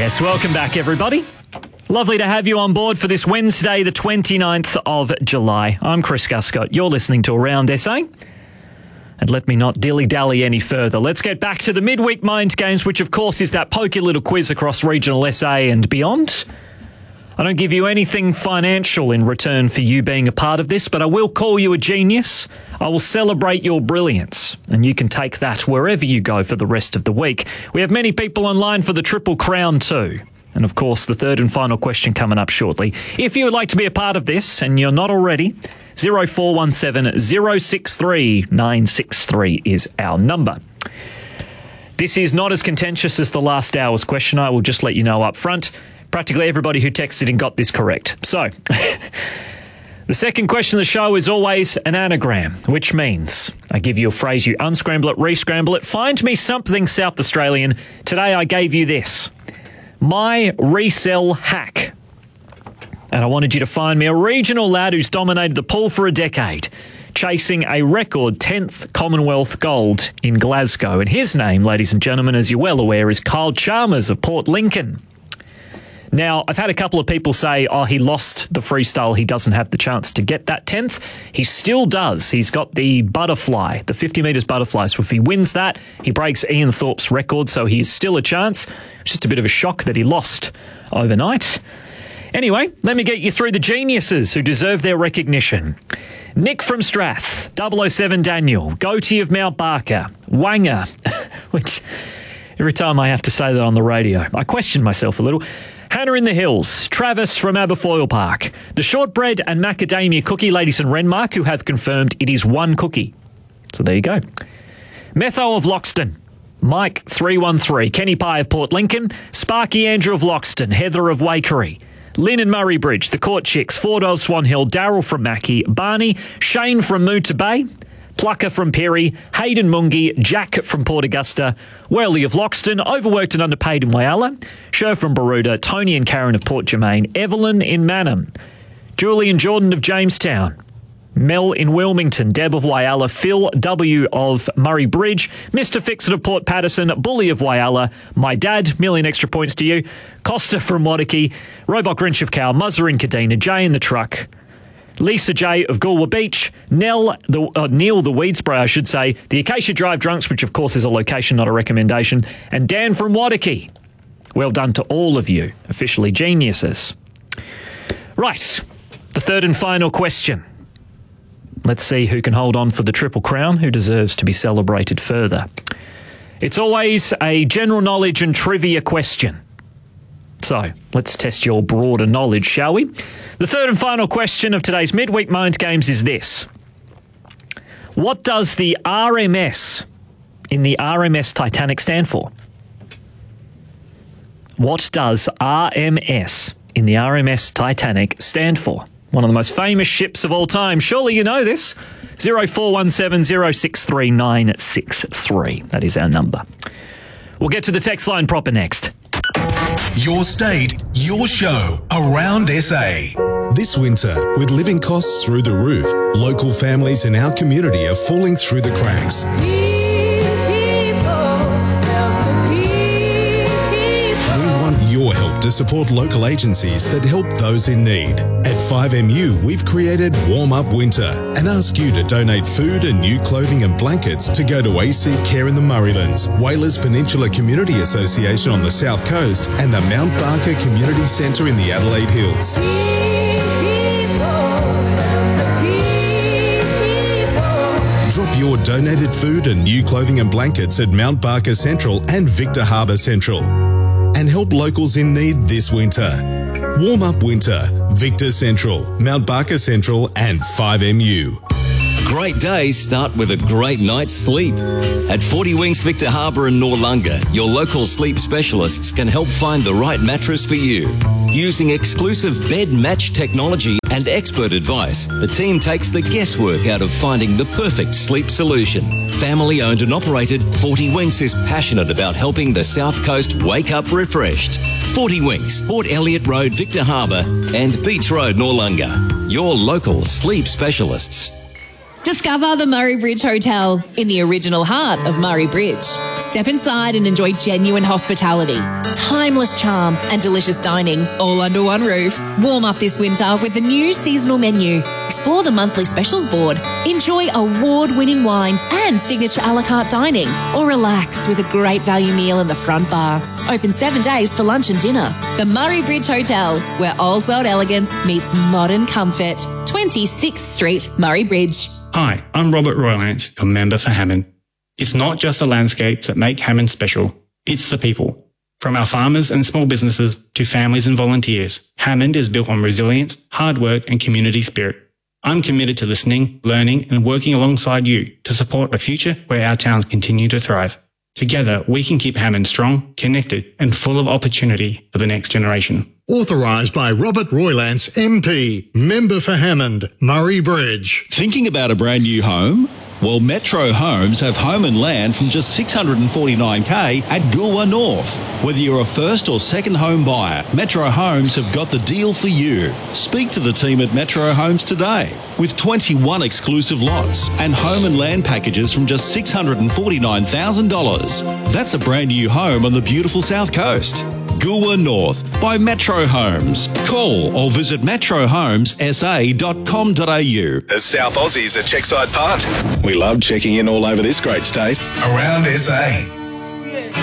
Yes, welcome back, everybody. Lovely to have you on board for this Wednesday, the 29th of July. I'm Chris Guscott. You're listening to Around SA. And let me not dilly-dally any further. Let's get back to the midweek Mind Games, which, of course, is that pokey little quiz across regional SA and beyond. I don't give you anything financial in return for you being a part of this, but I will call you a genius. I will celebrate your brilliance, and you can take that wherever you go for the rest of the week. We have many people online for the Triple Crown too. And of course, the third and final question coming up shortly. If you would like to be a part of this and you're not already, 0417 063 963 is our number. This is not as contentious as the last hour's question. I will just let you know up front. Practically everybody who texted and got this correct. So, the second question of the show is always an anagram, which means I give you a phrase, you unscramble it, re-scramble it. Find me something South Australian. Today I gave you this. My resell hack. And I wanted you to find me a regional lad who's dominated the pool for a decade, chasing a record 10th Commonwealth gold in Glasgow. And his name, ladies and gentlemen, as you're well aware, is Kyle Chalmers of Port Lincoln. Now, I've had a couple of people say, oh, he lost the freestyle. He doesn't have the chance to get that 10th. He still does. He's got the butterfly, the 50 metres butterfly. So if he wins that, he breaks Ian Thorpe's record. So he's still a chance. It's just a bit of a shock that he lost overnight. Anyway, let me get you through the geniuses who deserve their recognition. Nick from Strath, 007 Daniel, Goatee of Mount Barker, Wanger, which every time I have to say that on the radio, I question myself a little. Hannah in the Hills, Travis from Aberfoyle Park, the shortbread and macadamia cookie ladies in Renmark who have confirmed it is one cookie. So there you go. Metho of Loxton, Mike 313, Kenny Pye of Port Lincoln, Sparky Andrew of Loxton, Heather of Waikerie, Lynn and Murray Bridge, the Court Chicks, Ford of Swan Hill, Daryl from Mackie, Barney, Shane from Moota Bay, Plucker from Perry, Hayden Mungi, Jack from Port Augusta, Worley of Loxton, overworked and underpaid in Whyalla, Sher from Baroda, Tony and Karen of Port Germain, Evelyn in Manham, Julie and Jordan of Jamestown, Mel in Wilmington, Deb of Whyalla, Phil W. of Murray Bridge, Mr. Fixit of Port Patterson, Bully of Whyalla, my dad, million extra points to you, Costa from Wadaki, Roebuck Grinch of Cow, Muzzer in Kadina, Jay in the Truck, Lisa J of Goolwa Beach, Neil the Weed Spray, I should say, the Acacia Drive Drunks, which of course is a location, not a recommendation, and Dan from Wadaki. Well done to all of you, officially geniuses. Right, the third and final question. Let's see who can hold on for the Triple Crown, who deserves to be celebrated further. It's always a general knowledge and trivia question. So, let's test your broader knowledge, shall we? The third and final question of today's Midweek Mind Games is this. What does the RMS in the RMS Titanic stand for? What does RMS in the RMS Titanic stand for? One of the most famous ships of all time. Surely you know this. 0417 063 963. That is our number. We'll get to the text line proper next. Your state, your show, Around SA. This winter, with living costs through the roof, local families in our community are falling through the cracks. We want your help to support local agencies that help those in need. At 5MU, we've created Warm Up Winter and ask you to donate food and new clothing and blankets to go to AC Care in the Murraylands, Whalers Peninsula Community Association on the South Coast, and the Mount Barker Community Centre in the Adelaide Hills. Drop your donated food and new clothing and blankets at Mount Barker Central and Victor Harbour Central. And help locals in need this winter. Warm Up Winter, Victor Central, Mount Barker Central and 5MU. Great days start with a great night's sleep. At 40 Winks Victor Harbour and Noarlunga, your local sleep specialists can help find the right mattress for you. Using exclusive bed match technology and expert advice, the team takes the guesswork out of finding the perfect sleep solution. Family owned and operated, 40 Winks is passionate about helping the South Coast wake up refreshed. 40 Winks, Port Elliot Road, Victor Harbour and Beach Road, Noarlunga. Your local sleep specialists. Discover the Murray Bridge Hotel in the original heart of Murray Bridge. Step inside and enjoy genuine hospitality, timeless charm and delicious dining all under one roof. Warm up this winter with the new seasonal menu. Explore the monthly specials board. Enjoy award-winning wines and signature a la carte dining, or relax with a great value meal in the front bar. Open 7 days for lunch and dinner. The Murray Bridge Hotel, where old world elegance meets modern comfort. 26th Street, Murray Bridge. Hi, I'm Robert Roylance, your member for Hammond. It's not just the landscapes that make Hammond special, it's the people. From our farmers and small businesses to families and volunteers, Hammond is built on resilience, hard work and community spirit. I'm committed to listening, learning and working alongside you to support a future where our towns continue to thrive. Together, we can keep Hammond strong, connected and full of opportunity for the next generation. Authorised by Robert Roylance MP, member for Hammond, Murray Bridge. Thinking about a brand new home? Well, Metro Homes have home and land from just $649,000 at Goolwa North. Whether you're a first or second home buyer, Metro Homes have got the deal for you. Speak to the team at Metro Homes today. With 21 exclusive lots and home and land packages from just $649,000. That's a brand new home on the beautiful South Coast. Goolwa North by Metro Homes. Call or visit metrohomessa.com.au. As South Aussies at Checkside Punt, we love checking in all over this great state. Around SA.